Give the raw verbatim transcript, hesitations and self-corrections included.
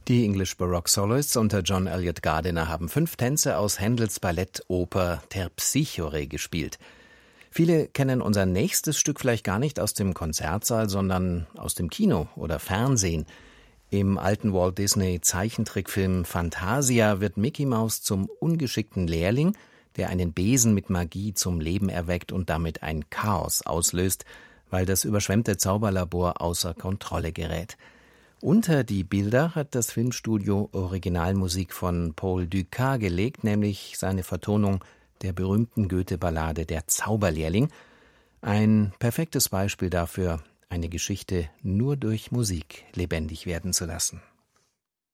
Die English Baroque Soloists unter John Eliot Gardiner haben fünf Tänze aus Händels Ballettoper Terpsichore gespielt. Viele kennen unser nächstes Stück vielleicht gar nicht aus dem Konzertsaal, sondern aus dem Kino oder Fernsehen. Im alten Walt Disney Zeichentrickfilm Fantasia wird Mickey Mouse zum ungeschickten Lehrling, der einen Besen mit Magie zum Leben erweckt und damit ein Chaos auslöst, weil das überschwemmte Zauberlabor außer Kontrolle gerät. Unter die Bilder hat das Filmstudio Originalmusik von Paul Dukas gelegt, nämlich seine Vertonung der berühmten Goethe-Ballade Der Zauberlehrling. Ein perfektes Beispiel dafür, eine Geschichte nur durch Musik lebendig werden zu lassen.